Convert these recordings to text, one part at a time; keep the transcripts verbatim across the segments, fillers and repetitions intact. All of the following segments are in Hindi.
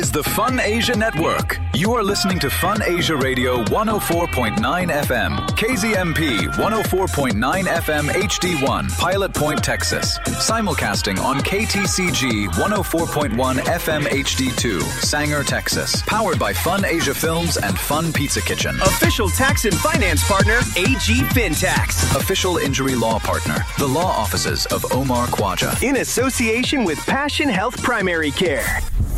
is the Fun Asia Network. You are listening to Fun Asia Radio one oh four point nine F M, K Z M P one oh four point nine F M H D one, Pilot Point, Texas. Simulcasting on K T C G one oh four point one F M H D two, Sanger, Texas. Powered by Fun Asia Films and Fun Pizza Kitchen. Official tax and finance partner, A G FinTax. Official injury law partner, the law offices of Omar Khwaja. In association with Passion Health Primary Care.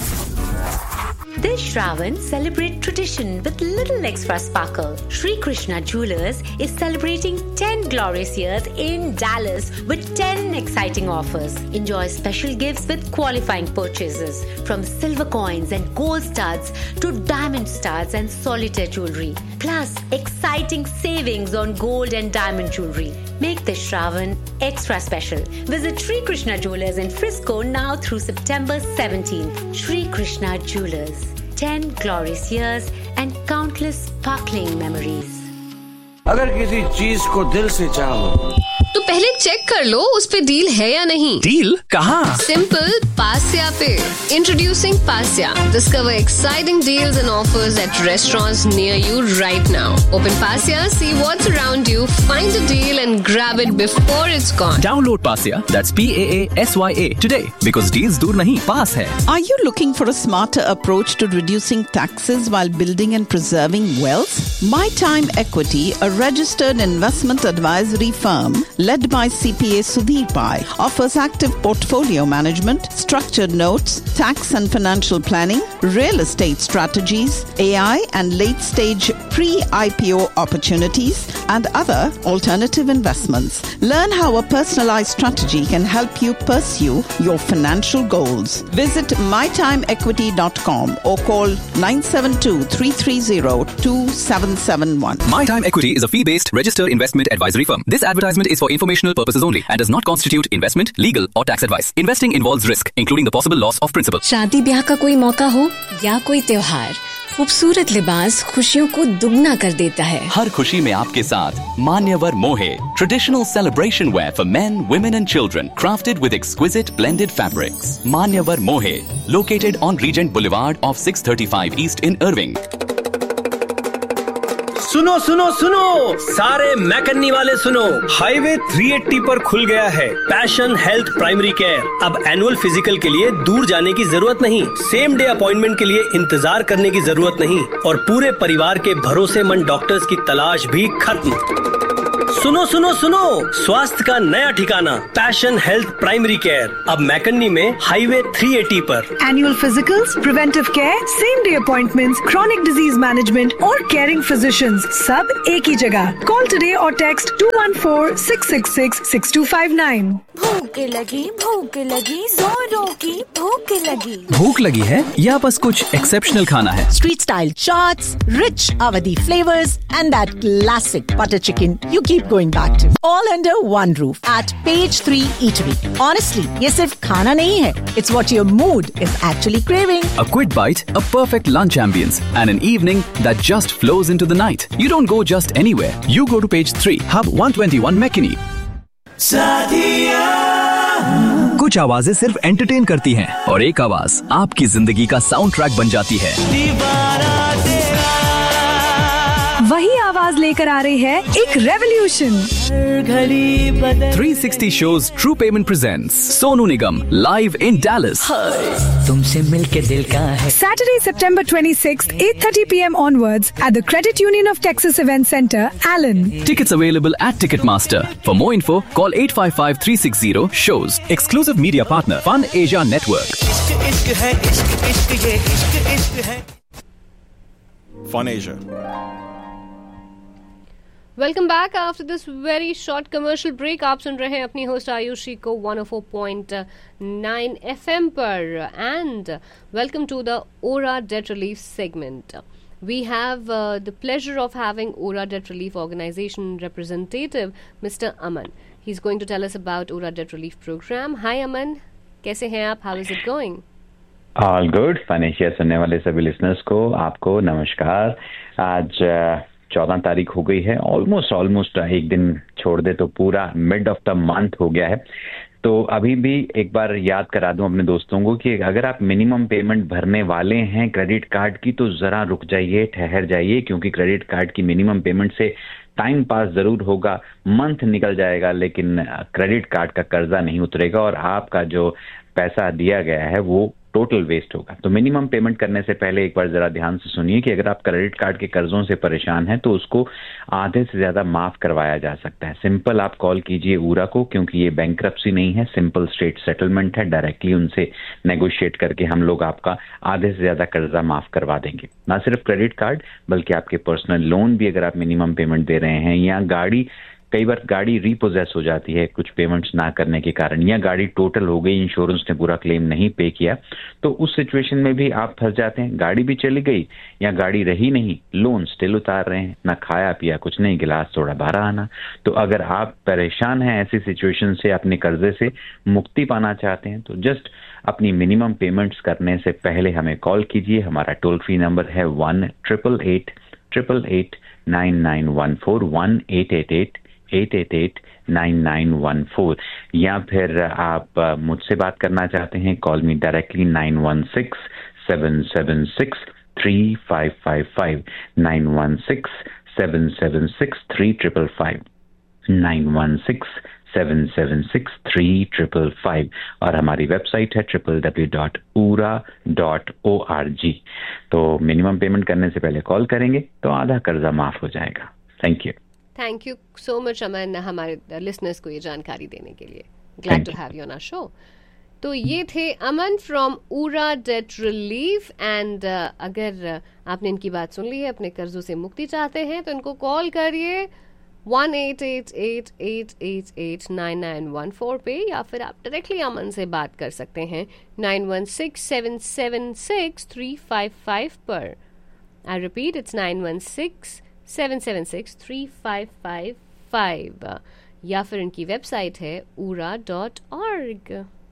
This Shravan, celebrate tradition with little extra sparkle. Sri Krishna Jewelers is celebrating ten glorious years in Dallas with ten exciting offers. Enjoy special gifts with qualifying purchases, from silver coins and gold studs to diamond studs and solitaire jewelry. Plus, exciting savings on gold and diamond jewelry. Make this Shravan extra special. Visit Sri Krishna Jewelers in Frisco now through September seventeenth. Sri Krishna Jewelers. ten glorious years and countless sparkling memories. अगर किसी चीज को दिल से चाहो तो पहले चेक कर लो उस पे डील है या नहीं। डील कहाँ? सिंपल, पास्या पे। Introducing पास्या। Discover exciting deals and offers at restaurants near you right now. Open Pasya, see what's around you, find a deal and grab it before it's gone. Download Pasya, that's P A A S Y A today, because deals दूर नहीं, पास है। Are you looking for a smarter approach to reducing taxes while building and preserving wealth? My Time Equity, a registered investment advisory firm led by C P A Sudhir Pai, offers active portfolio management, structured notes, tax and financial planning, real estate strategies, A I and late-stage pre-I P O opportunities, and other alternative investments. Learn how a personalized strategy can help you pursue your financial goals. Visit my time equity dot com or call nine seven two, three three zero, two seven seven one. My Time Equity is a fee-based registered investment advisory firm. This advertisement is for informational purposes only and does not constitute investment, legal or tax advice. Investing involves risk, including the possible loss of principal. शादी ब्याह का कोई मौका हो या कोई त्योहार, खूबसूरत लिबास खुशियों को दुगना कर देता है। हर खुशी में आपके साथ मान्यवर मोहे, traditional celebration wear for men, women and children, crafted with exquisite blended fabrics. Manyavar Mohe, located on Regent Boulevard off six thirty-five East in Irving. सुनो सुनो सुनो सारे मैकन्नी वाले सुनो, हाईवे तीन सौ अस्सी पर खुल गया है पैशन हेल्थ प्राइमरी केयर। अब एनुअल फिजिकल के लिए दूर जाने की जरूरत नहीं, सेम डे अपॉइंटमेंट के लिए इंतजार करने की जरूरत नहीं और पूरे परिवार के भरोसेमंद डॉक्टर्स की तलाश भी खत्म। सुनो सुनो सुनो स्वास्थ्य का नया ठिकाना पैशन हेल्थ प्राइमरी केयर, अब मैकन्नी में हाईवे तीन सौ अस्सी पर। Annual physicals, preventive care, same day appointments, chronic disease management और केयरिंग फिजिशियंस सब एक ही जगह। कॉल टुडे और text to one four, six six six, six to five nine. भूख लगी भूख लगी जोरों की भूख लगी। भूख लगी है या बस कुछ एक्सेप्शनल खाना है? Street style chaats, rich Awadhi flavours and that classic butter chicken you keep going back to, all under one roof at Page three Eatery. Honestly, ये सिर्फ खाना नहीं है, it's what your mood is actually craving. A quick bite, a perfect lunch ambience, and an evening that just flows into the night. You don't go just anywhere. You go to Page three, Hub one twenty-one McKinney. कुछ आवाजें सिर्फ एंटरटेन करती हैं और एक आवाज आपकी जिंदगी का साउंड ट्रैक बन जाती है। वही आवाज लेकर आ रही है एक revolution. three sixty shows True Payment presents Sonu Nigam live in Dallas. तुमसे मिलके दिल का है। Saturday, September twenty-sixth, eight thirty p m onwards at the Credit Union of Texas Event Center, Allen. Tickets available at Ticketmaster. For more info, call eight five five, three six zero, shows. Exclusive media partner, Fun Asia Network. Fun Asia. Welcome back after this very short commercial break. आप सुन रहे हैं अपनी होस्ट आयुषी को one oh four point nine F M पर and welcome to the aura date relief segment. We have uh, the pleasure of having Ora Debt Relief Organization representative, Mister Aman. He's going to tell us about Ora Debt Relief Program. Hi Aman, कैसे हैं आप? How is it going? All good. Financial सुनने वाले सभी लिसनर्स को आपको नमस्कार. आज चौदह तारीख हो गई है, ऑलमोस्ट ऑलमोस्ट एक दिन छोड़ दे तो पूरा मिड ऑफ द मंथ हो गया है. तो अभी भी एक बार याद करा दूं अपने दोस्तों को कि अगर आप मिनिमम पेमेंट भरने वाले हैं क्रेडिट कार्ड की तो जरा रुक जाइए, ठहर जाइए, क्योंकि क्रेडिट कार्ड की मिनिमम पेमेंट से टाइम पास जरूर होगा, मंथ निकल जाएगा, लेकिन क्रेडिट कार्ड का कर्जा नहीं उतरेगा और आपका जो पैसा दिया गया है वो टोटल वेस्ट होगा। तो मिनिमम पेमेंट करने से पहले एक बार जरा ध्यान से सुनिए कि अगर आप क्रेडिट कार्ड के कर्जों से परेशान हैं तो उसको आधे से ज्यादा माफ करवाया जा सकता है। सिंपल आप कॉल कीजिए ऊरा को, क्योंकि ये बैंक्रप्सी नहीं है, सिंपल स्ट्रेट सेटलमेंट है। डायरेक्टली उनसे नेगोशिएट करके हम लोग आपका आधे से ज्यादा कर्जा माफ करवा देंगे। ना सिर्फ क्रेडिट कार्ड बल्कि आपके पर्सनल लोन भी अगर आप मिनिमम पेमेंट दे रहे हैं, या गाड़ी, कई बार गाड़ी रीपोजेस हो जाती है कुछ पेमेंट्स ना करने के कारण, या गाड़ी टोटल हो गई, इंश्योरेंस ने पूरा क्लेम नहीं पे किया, तो उस सिचुएशन में भी आप फंस जाते हैं। गाड़ी भी चली गई या गाड़ी रही नहीं, लोन स्टिल उतार रहे हैं, ना खाया पिया कुछ नहीं, गिलास थोड़ा भरा आना। तो अगर आप परेशान हैं ऐसी सिचुएशन से, अपने कर्जे से मुक्ति पाना चाहते हैं, तो जस्ट अपनी मिनिमम पेमेंट्स करने से पहले हमें कॉल कीजिए। हमारा टोल फ्री नंबर है one triple eight triple eight nine nine one four one eight eight eight eight eight eight nine nine one four, या फिर आप मुझसे बात करना चाहते हैं, कॉल मी directly nine one six seven seven six three five five five, nine one six seven seven six three triple five, nine one six seven seven six three triple five, और हमारी वेबसाइट है triple W dot ऊरा dot O R G. तो मिनिमम पेमेंट करने से पहले कॉल करेंगे तो आधा कर्जा माफ हो जाएगा। Thank you. Thank you so much अमन, हमारे लिसनर्स को ये जानकारी देने के लिए। Glad to have you on our show. तो ये थे अमन फ्रॉम ऊरा डेट रिलीफ। एंड अगर आपने इनकी बात सुन ली है, अपने कर्जों से मुक्ति चाहते हैं, तो इनको कॉल करिए one eight eight eight eight eight eight nine nine one four पे, या फिर आप डायरेक्टली अमन से बात कर सकते हैं nine one six seven seven six three five five पर। I repeat, it's nine one six seven seven six three five five five, या फिर इनकी वेबसाइट है ura डॉट org।